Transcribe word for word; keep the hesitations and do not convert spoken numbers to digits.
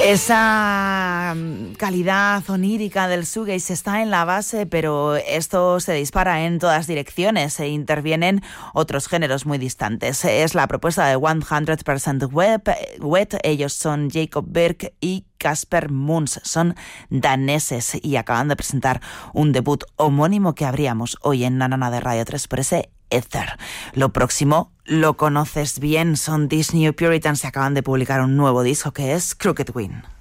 Esa calidad onírica del shoegaze está en la base, pero esto se dispara en todas direcciones e intervienen otros géneros muy distantes. Es la propuesta de cien por ciento Wet. Ellos son Jacob Birk y Casper Munz, son daneses y acaban de presentar un debut homónimo que abríamos hoy en Nanana de Radio tres por ese Ether. Lo próximo lo conoces bien, son These New Puritans y acaban de publicar un nuevo disco que es Crooked Wind.